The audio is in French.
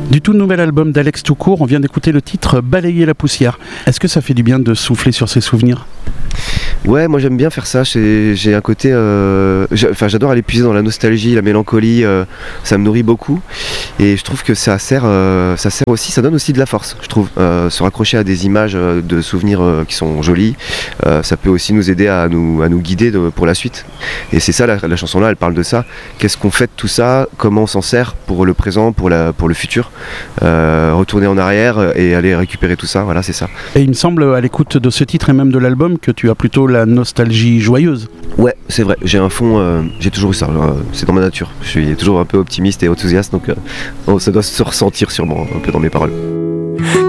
Du tout nouvel album d'Alex Toucourt, on vient d'écouter le titre Balayer la poussière. Est-ce que ça fait du bien de souffler sur ses souvenirs ? Ouais, moi j'aime bien faire ça. J'ai un côté, j'adore aller puiser dans la nostalgie, la mélancolie. Ça me nourrit beaucoup, et je trouve que ça sert aussi, ça donne aussi de la force. Je trouve se raccrocher à des images de souvenirs qui sont jolies, ça peut aussi nous aider à nous guider pour la suite. Et c'est ça la chanson là, elle parle de ça. Qu'est-ce qu'on fait de tout ça ? Comment on s'en sert pour le présent, pour le futur ? Retourner en arrière et aller récupérer tout ça. Voilà, c'est ça. Et il me semble, à l'écoute de ce titre et même de l'album, que tu as plutôt la nostalgie joyeuse. Ouais, c'est vrai, j'ai un fond, j'ai toujours eu ça, c'est dans ma nature. Je suis toujours un peu optimiste et enthousiaste, donc ça doit se ressentir sûrement un peu dans mes paroles.